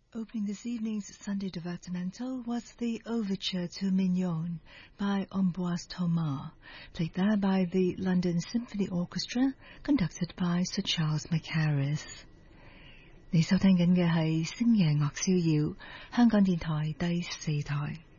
Opening this evening's Sunday Divertimento was the Overture to Mignon by Ambroise Thomas, played there by the London Symphony Orchestra, conducted by Sir Charles Mackerras. 你收聽緊嘅係星夜樂逍遙，香港電台第4台。